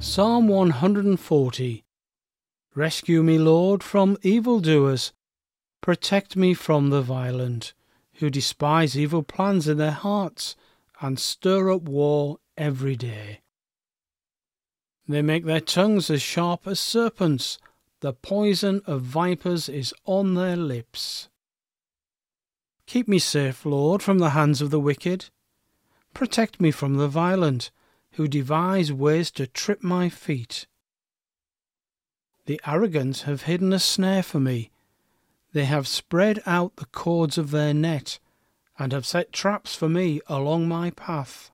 Psalm 140. Rescue me, Lord, from evildoers. Protect me from the violent, who despise evil plans in their hearts and stir up war every day. They make their tongues as sharp as serpents. The poison of vipers is on their lips. Keep me safe, Lord, from the hands of the wicked. Protect me from the violent, who devise ways to trip my feet. The arrogant have hidden a snare for me. They have spread out the cords of their net, and have set traps for me along my path.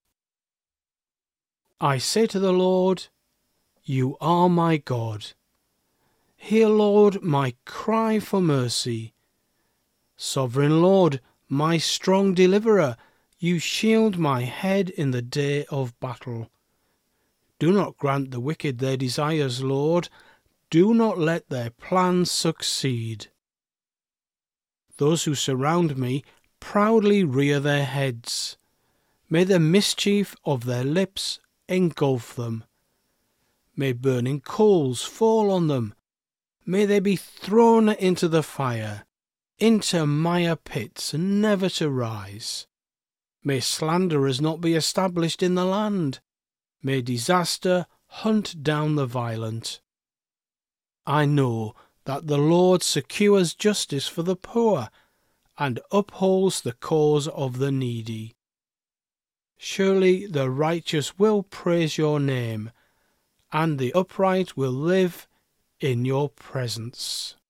I say to the Lord, You are my God. Hear, Lord, my cry for mercy. Sovereign Lord, my strong deliverer, you shield my head in the day of battle. Do not grant the wicked their desires, Lord. Do not let their plans succeed. Those who surround me proudly rear their heads. May the mischief of their lips engulf them. May burning coals fall on them. May they be thrown into the fire, into mire pits, never to rise. May slanderers not be established in the land. May disaster hunt down the violent. I know that the Lord secures justice for the poor and upholds the cause of the needy. Surely the righteous will praise your name, and the upright will live in your presence.